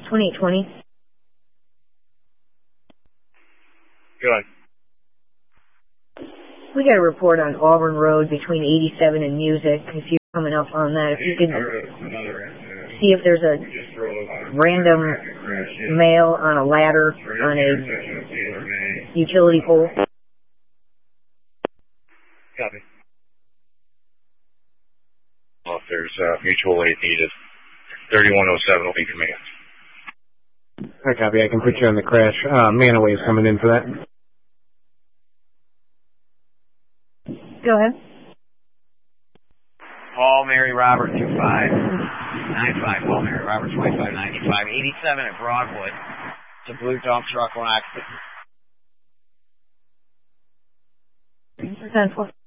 2820. Go ahead. We got a report on Auburn Road between 87 and Music. If you're coming up on that, if you could see if there's a random male on a ladder on a utility pole. Copy. Well, if there's mutual aid needed, 3107 will be command. I copy. I can put you on the crash. Manaway is coming in for that. Go ahead. Paul Mary Robert 2595. Paul Mary Robert 2595. 87 at Broadwood. It's a blue dump truck on accident. 10-4.